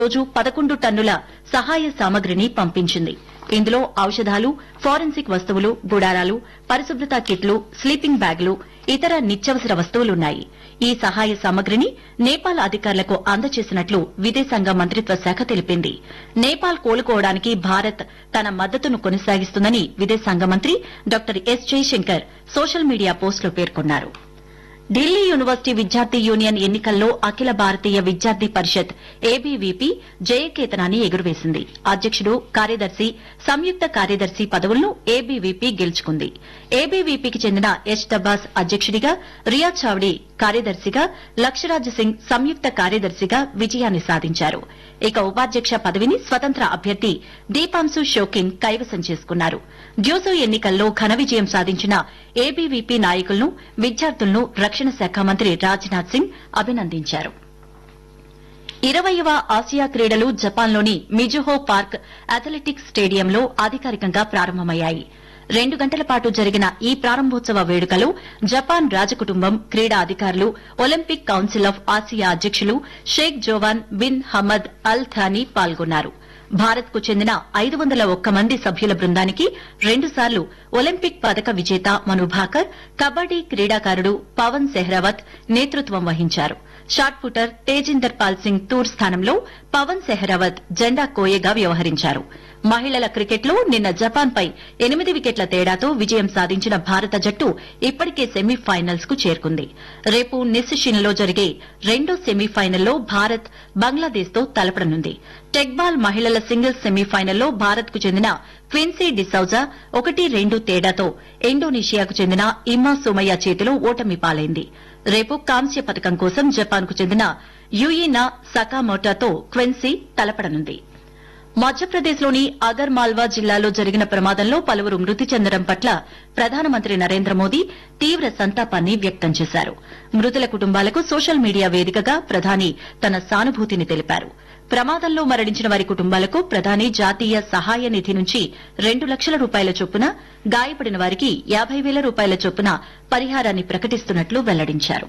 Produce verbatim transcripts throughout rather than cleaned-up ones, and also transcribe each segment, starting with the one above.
రోజు పదకొండు టన్నుల సహాయ సామగ్రిని పంపించింది. ఇందులో ఔషధాలు, ఫోరెన్సిక్ వస్తువులు, గుడారాలు, పరిశుభ్రత కిట్లు, స్లీపింగ్ బ్యాగులు, ఇతర నిత్యావసర వస్తువులున్నాయి. ఈ సహాయ సామగ్రిని నేపాల్ అధికారులకు అందజేసినట్లు విదేశాంగ మంత్రిత్వ శాఖ తెలిపింది. నేపాల్ కోలుకోవడానికి భారత్ తన మద్దతును కొనసాగిస్తుందని విదేశాంగ మంత్రి doctor yes Jayashankar social media పోస్టులో పేర్కొన్నారు. ఢిల్లీ యూనివర్సిటీ విద్యార్థి యూనియన్ ఎన్నికల్లో అఖిల భారతీయ విద్యార్థి పరిషత్ ఏబీవీపీ జయకేతనాన్ని ఎగురవేసింది. అధ్యకుడు, కార్యదర్శి, సంయుక్త కార్యదర్శి పదవులను ఏబీవీపీ గెలుచుకుంది. ఏబీవీపీకి చెందిన ఎచ్ డబ్బాస్ అధ్యకుడిగా, రియా చావ్డీ కార్యదర్శిగా, లక్షరాజ్ సింగ్ సంయుక్త కార్యదర్శిగా విజయాన్ని సాధించారు. ఇక ఉపాధ్యక్ష పదవిని స్వతంత్ర అభ్యర్థి దీపాంశు షోకిన్ కైవసం చేసుకున్నారు. డ్యూసో ఎన్నికల్లో ఘన విజయం సాధించిన ఏబీవీపీ నాయకులను, విద్యార్థులను రక్షణ శాఖ మంత్రి రాజ్నాథ్ సింగ్ అభినందించారు. ఇరవైవ ఆసియా క్రీడలు జపాన్లోని మిజుహో పార్క్ అథ్లెటిక్స్ స్టేడియంలో అధికారికంగా ప్రారంభమయ్యాయి. రెండు గంటల పాటు జరిగిన ఈ ప్రారంభోత్సవ వేడుకలో జపాన్ రాజకుటుంబం, క్రీడా అధికారులు, ఒలింపిక్ కౌన్సిల్ ఆఫ్ ఆసియా అధ్యకులు షేక్ జోవాన్ బిన్ హమద్ అల్ థానీ పాల్గొన్నారు. భారత్ కు చెందిన ఐదు వందల ఒక్క మంది సభ్యుల బృందానికి రెండుసార్లు ఒలింపిక్ పతక విజేత మను భాకర్, కబడ్డీ క్రీడాకారుడు పవన్ సెహ్రావత్ నేతృత్వం వహించారు. షాట్ పుటర్ తేజిందర్ పాల్ సింగ్ తూర్ స్థానంలో పవన్ సెహ్రావత్ జెండా కోయగా వ్యవహరించారు. మహిళల క్రికెట్లో నిన్న జపాన్పై ఎనిమిది వికెట్ల తేడాతో విజయం సాధించిన భారత జట్టు ఇప్పటికే సెమీఫైనల్స్ కు చేరుకుంది. రేపు నిస్సిషిన్లో జరిగే రెండో సెమీఫైనల్లో భారత్ బంగ్లాదేశ్ తో తలపడనుంది. టెక్బాల్ మహిళల సింగిల్స్ సెమీఫైనల్లో భారత్ కు చెందిన క్విన్సీ డిసౌజా ఒకటి రెండు తేడాతో ఇండోనేషియాకు చెందిన ఇమ్మా సోమయ్య చేతిలో ఓటమి పాలైంది. రేపు కాంస్య పతకం కోసం జపాన్ కు చెందిన యుయినా సకామోటాతో క్విన్సీ తలపడనుంది. మధ్యప్రదేశ్లోని అగర్ మాల్వా జిల్లాలో జరిగిన ప్రమాదంలో పలువురు మృతి చెందడం పట్ల ప్రధానమంత్రి నరేంద్ర మోదీ తీవ్ర సంతాపాన్ని వ్యక్తం చేశారు. మృతుల కుటుంబాలకు సోషల్ మీడియా వేదికగా ప్రధాని తన సానుభూతిని తెలిపారు. ప్రమాదంలో మరణించిన వారి కుటుంబాలకు ప్రధాని జాతీయ సహాయ నిధి నుంచి రెండు లక్షల రూపాయల చొప్పున, గాయపడిన వారికి యాబై వేల రూపాయల చొప్పున పరిహారాన్ని ప్రకటిస్తున్నట్లు వెల్లడించారు.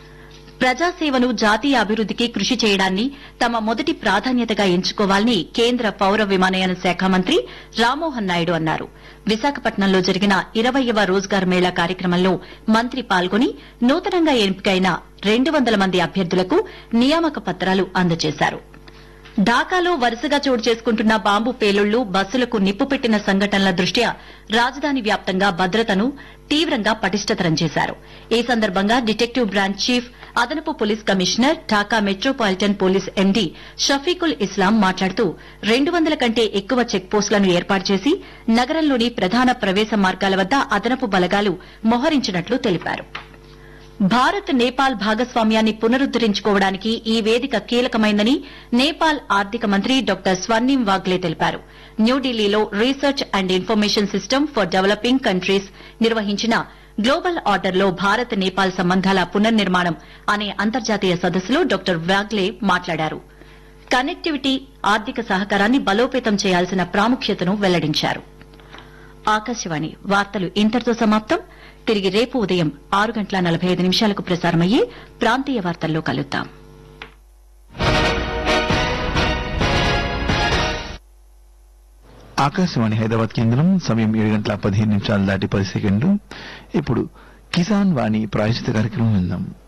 ప్రజాసేవను జాతీయ అభివృద్దికి కృషి చేయడాన్ని తమ మొదటి ప్రాధాన్యతగా ఎంచుకోవాలని కేంద్ర పౌర విమానయాన శాఖ మంత్రి రామ్మోహన్ నాయుడు అన్నారు. విశాఖపట్నంలో జరిగిన ఇరవైవ రోజ్గార్ మేళా కార్యక్రమంలో మంత్రి పాల్గొని నూతనంగా ఎంపికైన రెండు వందల మంది అభ్యర్థులకు నియామక పత్రాలు అందజేశారు. ఢాకాలో వరుసగా చోటు చేసుకుంటున్న బాంబు పేలుళ్లు, బస్సులకు నిప్పు పెట్టిన సంఘటనల దృష్ట్యా రాజధాని వ్యాప్తంగా భద్రతను తీవ్రంగా పటిష్టతరం చేశారు. ఈ సందర్భంగా డిటెక్టివ్ బ్రాంచ్ చీఫ్, అదనపు police commissioner, Dhaka metropolitan police MD Shafiqul ఇస్లాం మాట్లాడుతూ రెండు వందల కంటే ఎక్కువ చెక్ పోస్టులను ఏర్పాటు చేసి నగరంలోని ప్రధాన ప్రవేశ మార్గాల వద్ద అదనపు బలగాలు మోహరించినట్లు తెలిపారు. భారత్ నేపాల్ భాగస్వామ్యాన్ని పునరుద్దరించుకోవడానికి ఈ వేదిక కీలకమైందని నేపాల్ ఆర్థిక మంత్రి డాక్టర్ స్వర్ణిం వాగ్లే తెలిపారు. న్యూఢిల్లీలో research and information system for developing countries నిర్వహించిన గ్లోబల్ ఆర్డర్లో భారత్ నేపాల్ సంబంధాల పునర్నిర్మాణం అనే అంతర్జాతీయ సదస్సులో డాక్టర్ వాగ్లే మాట్లాడారు. కనెక్టివిటీ, ఆర్థిక సహకారాన్ని బలోపేతం చేయాల్సిన ప్రాముఖ్యతను వెల్లడించారు. ఆకాశవాణి వార్తలు ఇంతటితో సమాప్తం. తిరిగి రేపు ఉదయం ఆరు గంటల నలభై ఐదు నిమిషాలకు ప్రసారమయ్యే ప్రాంతీయ వార్తల్లో కలుద్దాం. ఆకాశవాణి హైదరాబాద్ కేంద్రం సమయం ఏడు గంటల పదిహేను నిమిషాలు దాటి పది సెకండ్లు. ఇప్పుడు కిసాన్ వాణి ప్రాయోజిత కార్యక్రమం విందాం.